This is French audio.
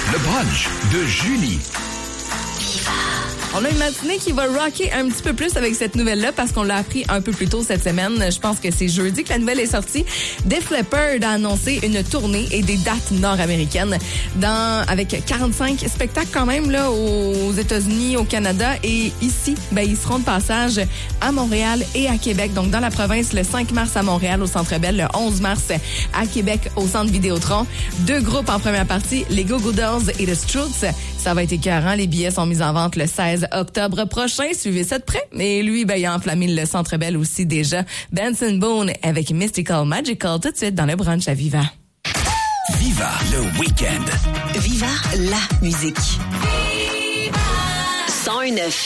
Le brunch de Julie. On a une matinée qui va rocker un petit peu plus avec cette nouvelle-là parce qu'on l'a appris un peu plus tôt cette semaine. Je pense que c'est jeudi que la nouvelle est sortie. Def Leppard a annoncé une tournée et des dates nord-américaines avec 45 spectacles quand même là aux États-Unis, au Canada et ici, ils seront de passage à Montréal et à Québec. Donc dans la province, le 5 mars à Montréal au Centre Bell, le 11 mars à Québec au Centre Vidéotron. 2 groupes en première partie, les Goo Goo Dolls et The Strooks. Ça va être écœurant. Les billets sont mis en vente le 16 octobre prochain. Suivez ça de près. Et lui, il a enflammé le Centre Bell aussi déjà. Benson Boone avec Mystical Magical tout de suite dans le brunch à Viva. Viva le week-end. Viva la musique. 101.9.